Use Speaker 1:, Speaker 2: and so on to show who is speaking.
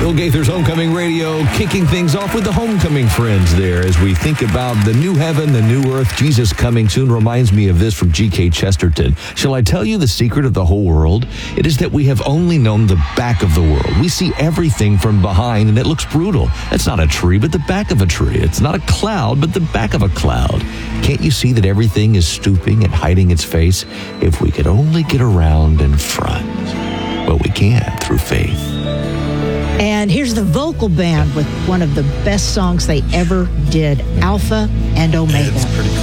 Speaker 1: Bill Gaither's Homecoming Radio, kicking things off with the homecoming friends there as we think about the new heaven, the new earth, Jesus coming soon. Reminds me of this from G.K. Chesterton. Shall I tell you the secret of the whole world? It is that we have only known the back of the world. We see everything from behind, and it looks brutal. It's not a tree, but the back of a tree. It's not a cloud, but the back of a cloud. Can't you see that everything is stooping and hiding its face? If we could only get around in front. Well, we can through faith.
Speaker 2: And here's the vocal band with one of the best songs they ever did, Alpha and Omega.